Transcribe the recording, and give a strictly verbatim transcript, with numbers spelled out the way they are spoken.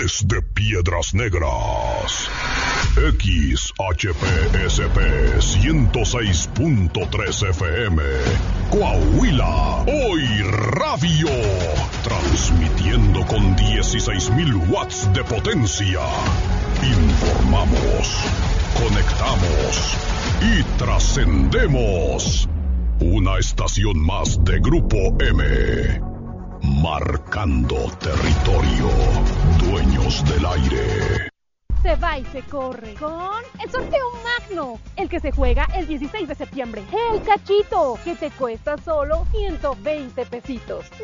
desde Piedras Negras. X H P S P ciento seis punto tres F M, Coahuila, Hoy Radio, transmitiendo con dieciséis mil watts de potencia. Informamos, conectamos y trascendemos. Una estación más de Grupo M, marcando territorio, dueños del aire. Se va y se corre con el sorteo magno, el que se juega el dieciséis de septiembre. El cachito, que te cuesta solo ciento veinte pesitos.